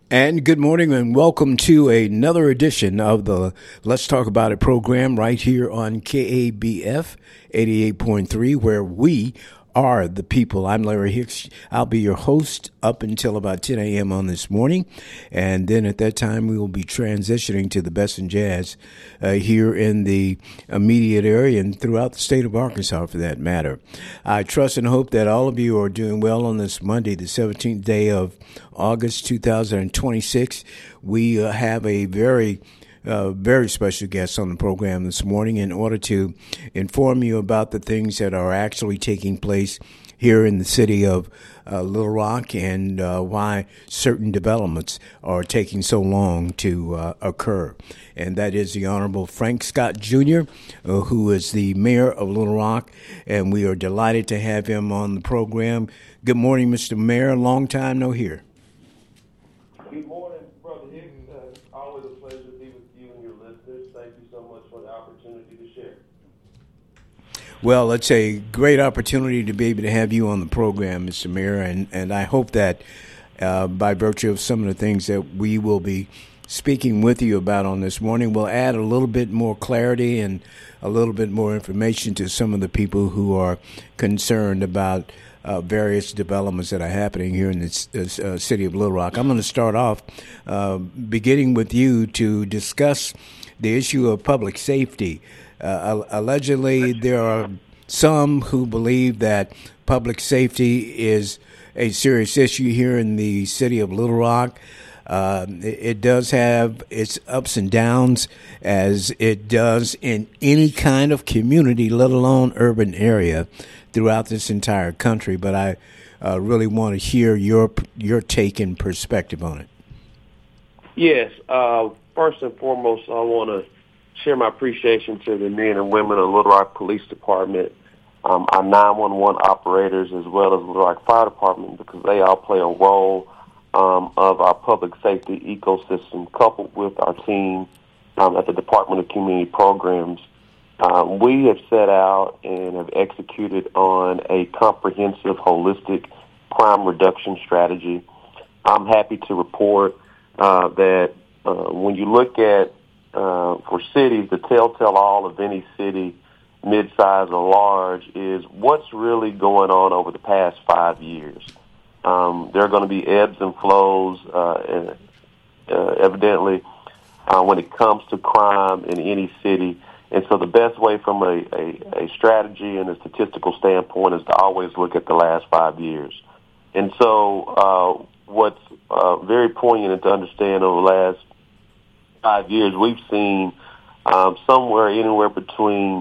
And good morning and welcome to another edition of the Let's Talk About It program right here on KABF 88.3, where we are the people. I'm Larry Hicks. I'll be your host up until about 10 a.m. on this morning. And then at that time, we will be transitioning to the best in jazz here in the immediate area and throughout the state of Arkansas, for that matter. I trust and hope that all of you are doing well on this Monday, the 17th day of August 2026. We have a very special guest on the program this morning in order to inform you about the things that are actually taking place here in the city of Little Rock and why certain developments are taking so long to occur. And that is the Honorable Frank Scott Jr., who is the mayor of Little Rock, and we are delighted to have him on the program. Good morning, Mr. Mayor. Long time no hear. Good morning, Brother Hicks. Always a pleasure to be with you and your listeners. Thank you so much for the opportunity to share. Well, it's a great opportunity to be able to have you on the program, Mr. Mayor, and I hope that by virtue of some of the things that we will be speaking with you about on this morning, we'll add a little bit more clarity and a little bit more information to some of the people who are concerned about various developments that are happening here in the city of Little Rock. I'm going to start off beginning with you to discuss the issue of public safety. Allegedly, there are some who believe that public safety is a serious issue here in the city of Little Rock. It does have its ups and downs, as it does in any kind of community, let alone urban area, throughout this entire country. But I really want to hear your take and perspective on it. Yes. First and foremost, I want to share my appreciation to the men and women of Little Rock Police Department, our 911 operators, as well as Little Rock Fire Department, because they all play a role of our public safety ecosystem, coupled with our team at the Department of Community Programs. We have set out and have executed on a comprehensive, holistic crime reduction strategy. I'm happy to report that when you look at, for cities, the telltale all of any city, mid-size or large, is what's really going on over the past 5 years. There are going to be ebbs and flows, evidently, when it comes to crime in any city. And so the best way from a strategy and a statistical standpoint is to always look at the last 5 years. And so what's very poignant to understand over the last 5 years, we've seen anywhere between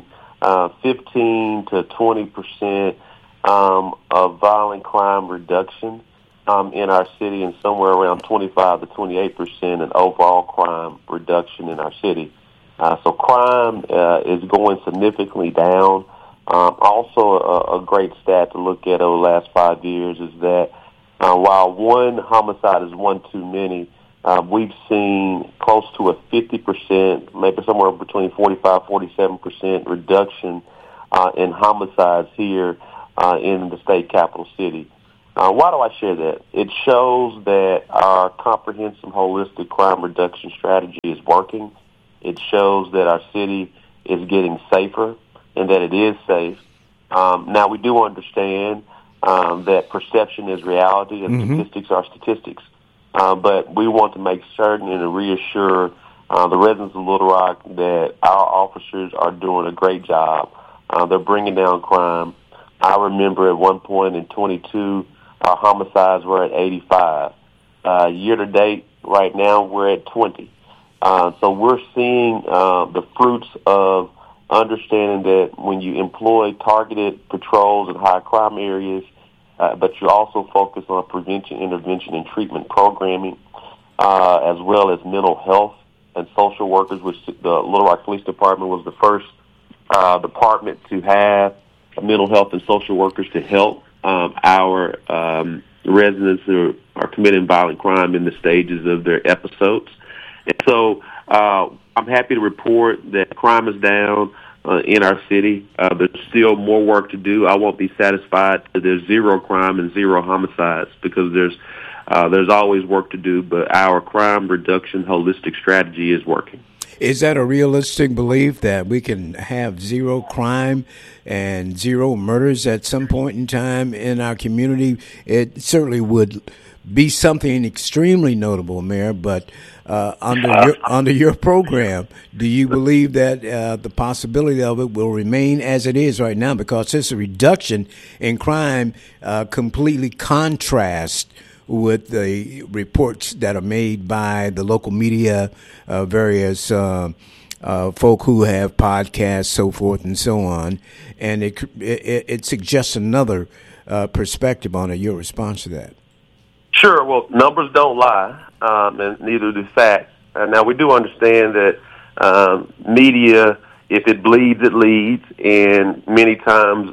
15 to 20% of violent crime reduction in our city, and somewhere around 25 to 28% in overall crime reduction in our city. So crime is going significantly down. Also, a great stat to look at over the last 5 years is that while one homicide is one too many, we've seen close to a 50%, maybe somewhere between 45-47% reduction in homicides here in the state capital city. Why do I share that? It shows that our comprehensive, holistic crime reduction strategy is working. It shows that our city is getting safer and that it is safe. Now, we do understand that perception is reality and statistics are statistics. But we want to make certain and reassure the residents of Little Rock that our officers are doing a great job. They're bringing down crime. I remember at one point in 22, our homicides were at 85. Year to date, right now, we're at 20. So we're seeing the fruits of understanding that when you employ targeted patrols in high crime areas, but you also focus on prevention, intervention, and treatment programming, as well as mental health and social workers, which the Little Rock Police Department was the first department to have mental health and social workers to help our residents who are committing violent crime in the stages of their episodes. And so I'm happy to report that crime is down. in our city. There's still more work to do. I won't be satisfied that there's zero crime and zero homicides, because there's always work to do, but our crime reduction holistic strategy is working. Is that a realistic belief that we can have zero crime and zero murders at some point in time in our community? It certainly would be something extremely notable, Mayor, but under your program, do you believe that the possibility of it will remain as it is right now? Because this reduction in crime completely contrasts with the reports that are made by the local media, various folk who have podcasts, so forth and so on, and it suggests another perspective on it. Your response to that? Sure. Well, numbers don't lie, and neither do facts. Now, we do understand that media, if it bleeds, it leads, and many times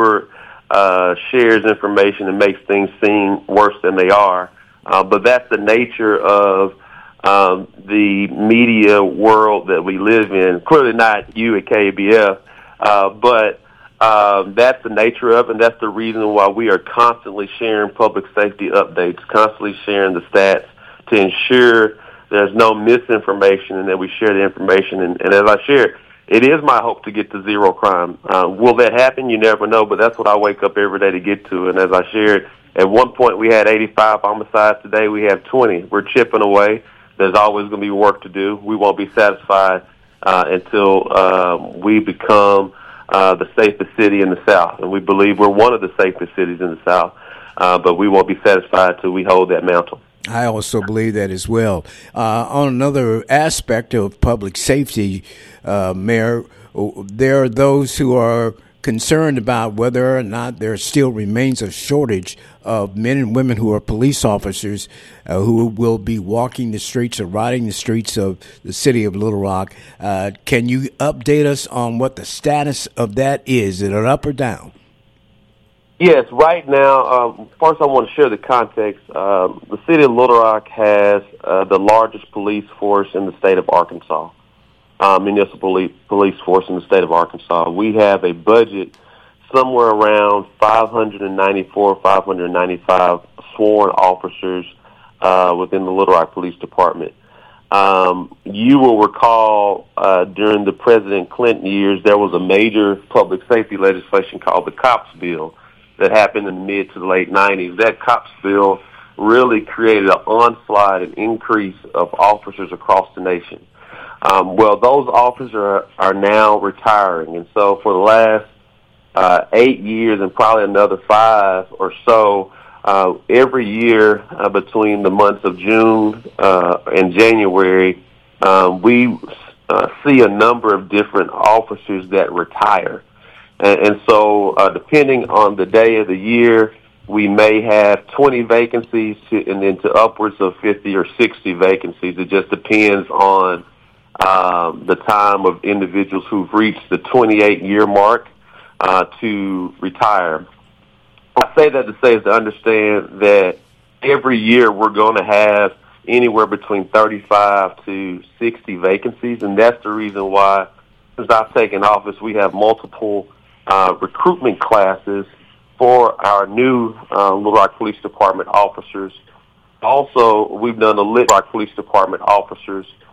shares information and makes things seem worse than they are. But that's the nature of the media world that we live in. Clearly not you at KBF, but that's the nature of it, and that's the reason why we are constantly sharing public safety updates, constantly sharing the stats to ensure there's no misinformation and that we share the information. And as I shared, it is my hope to get to zero crime. Will that happen? You never know, but that's what I wake up every day to get to. And as I shared, at one point we had 85 homicides. Today we have 20. We're chipping away. There's always going to be work to do. We won't be satisfied until we become the safest city in the South. And we believe we're one of the safest cities in the South, but we won't be satisfied till we hold that mantle. I also believe that as well. On another aspect of public safety, Mayor, there are those who are concerned about whether or not there still remains a shortage of men and women who are police officers who will be walking the streets or riding the streets of the city of Little Rock. Can you update us on what the status of that is? Is it up or down? Yes, right now, first I want to share the context. The city of Little Rock has the largest police force in the state of Arkansas, municipal police force in the state of Arkansas. We have a budget somewhere around 594, 595 sworn officers within the Little Rock Police Department. You will recall during the President Clinton years, there was a major public safety legislation called the COPS bill that happened in the mid to the late 90s. That COPS bill really created an onslaught and increase of officers across the nation. Well, those officers are now retiring, and so for the last 8 years and probably another 5 or so, every year between the months of June and January, we see a number of different officers that retire. And so depending on the day of the year, we may have 20 vacancies and then to upwards of 50 or 60 vacancies. It just depends on the time of individuals who've reached the 28-year mark to retire. I say that to say is to understand that every year we're going to have anywhere between 35 to 60 vacancies, and that's the reason why, since I've taken office, we have multiple recruitment classes for our new Little Rock Police Department officers. Also, we've done the Little Rock Police Department officers